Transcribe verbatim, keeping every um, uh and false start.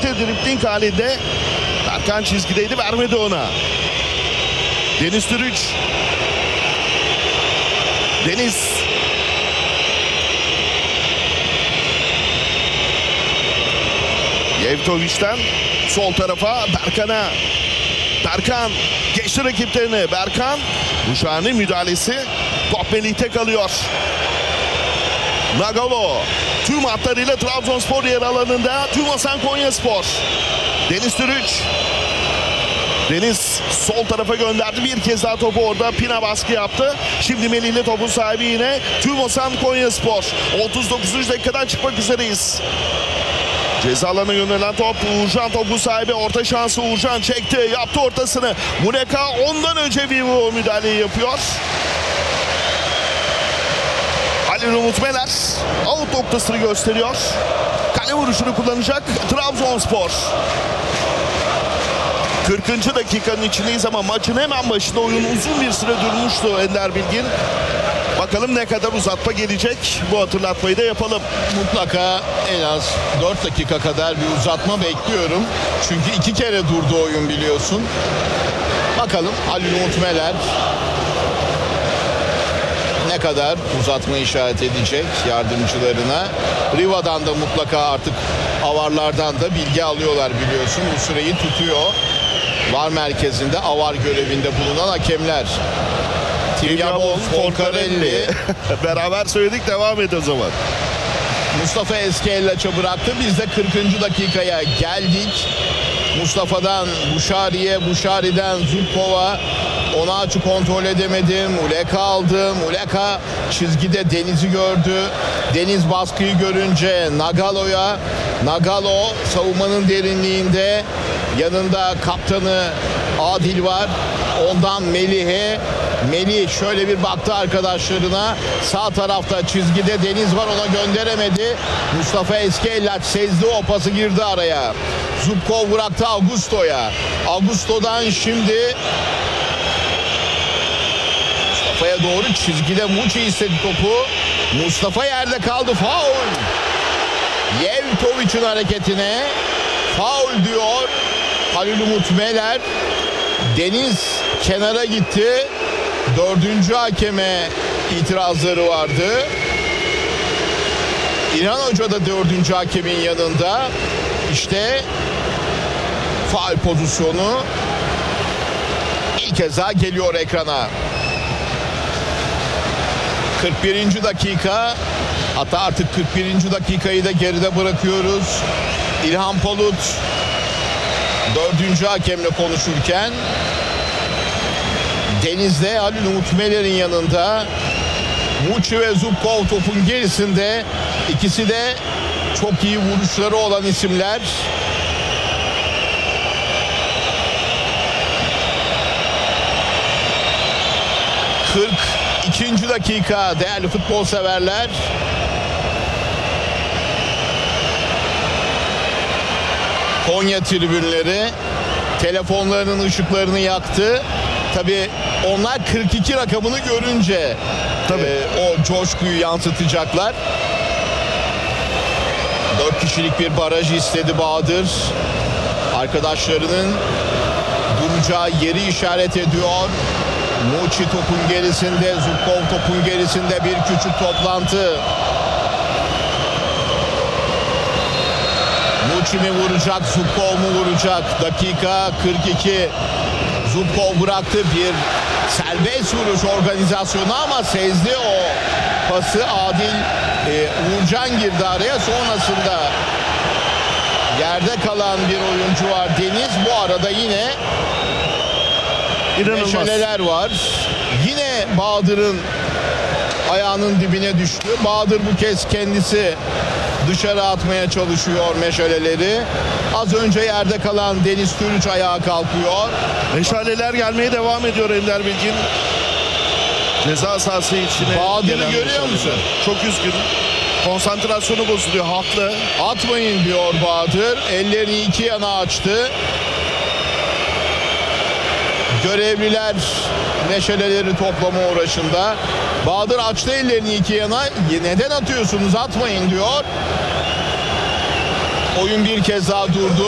bir dribling halinde. Berkan çizgideydi, vermedi ona. Deniz Türüç. Deniz. Yevtovic'ten sol tarafa Berkan'a. Berkan geçti rakiplerini. Berkan. Buşar'ın müdahalesi. Top Melih'te kalıyor. Nagalo. Tüm hatlarıyla Trabzonspor yer alanında. Tüm Hasan Konyaspor. Deniz Türüç. Deniz sol tarafa gönderdi. Bir kez daha topu orada. Pina baskı yaptı. Şimdi Melih'le topun sahibi yine. Tüm Hasan Konyaspor. otuz dokuzuncu dakikadan çıkmak üzereyiz. Ceza alanına gönderilen top. Uğurcan topu sahibi. Orta şansı Uğurcan çekti. Yaptı ortasını. Muleka ondan önce Vivo müdahaleyi yapıyor. Halil Umut Meler out noktasını gösteriyor. Kale vuruşunu kullanacak Trabzonspor. kırkıncı dakikanın içindeyiz ama maçın hemen başında oyun uzun bir süre durmuştu Ender Bilgin. Bakalım ne kadar uzatma gelecek, bu hatırlatmayı da yapalım. Mutlaka en az dört dakika kadar bir uzatma bekliyorum. Çünkü iki kere durdu oyun biliyorsun. Bakalım Halil Umut Meler ne kadar uzatma işaret edecek yardımcılarına. Riva'dan da mutlaka artık avarlardan da bilgi alıyorlar biliyorsun. Bu süreyi tutuyor. VAR merkezinde avar görevinde bulunan hakemler. Tiryabol, Folcarelli. Beraber söyledik, devam et o zaman. Mustafa Eskellaç'a bıraktı. Biz de kırkıncı dakikaya geldik. Mustafa'dan Buşari'ye, Buşari'den Zubkov'a. Onaç'ı kontrol edemedim. Muleka aldı. Muleka çizgide Deniz'i gördü. Deniz baskıyı görünce Nagalo'ya. Nagalo savunmanın derinliğinde. Yanında kaptanı Adil var. Ondan Melih'e. Melih şöyle bir baktı arkadaşlarına. Sağ tarafta çizgide Deniz var, ona gönderemedi. Mustafa Eskellaç sezdi, o pası girdi araya. Zubkov bıraktı Augusto'ya. Augusto'dan şimdi Mustafa'ya doğru çizgide Muçi istedi topu. Mustafa yerde kaldı. Faul. Yevtovic'in hareketine faul diyor Halil Umut Meler. Deniz kenara gitti. Dördüncü hakeme itirazları vardı. İlhan Hoca da dördüncü hakemin yanında. İşte faul pozisyonu ilk kez daha geliyor ekrana. kırk birinci dakika, hatta artık kırk birinci dakikayı da geride bırakıyoruz. İlhan Palut dördüncü hakemle konuşurken Deniz'de Halil Umut Meler'in yanında. Muçi ve Zubkov topun gerisinde. İkisi de çok iyi vuruşları olan isimler. kırk ikinci dakika değerli futbol severler. Konya tribünleri telefonlarının ışıklarını yaktı. Tabii onlar kırk iki rakamını görünce tabii e, o coşkuyu yansıtacaklar. dört kişilik bir baraj istedi Bahadır. Arkadaşlarının duracağı yeri işaret ediyor. Muçi topun gerisinde, Zubkov topun gerisinde, bir küçük toplantı. Muçi mi vuracak, Zubkov mu vuracak? Dakika kırk iki. Zubkov bıraktı, bir serbest vuruş organizasyonu ama sezdi o pası. Adil e, Uğurcan girdi araya. Sonrasında yerde kalan bir oyuncu var, Deniz. Bu arada yine İnanılmaz meşaleler var. Yine Bahadır'ın ayağının dibine düştü. Bahadır bu kez kendisi dışarı atmaya çalışıyor meşaleleri. Az önce yerde kalan Deniz Türüç ayağa kalkıyor. Meşaleler gelmeye devam ediyor Ender Bilgin. Ceza sahası içine. Bahadır'ı görüyor musun? Çok üzgün. Konsantrasyonu bozuluyor, haklı. Atmayın diyor Bahadır. Ellerini iki yana açtı. Görevliler meşaleleri toplama uğraşında. Bahadır açtı ellerini iki yana. Neden atıyorsunuz? Atmayın diyor. Oyun bir kez daha durdu.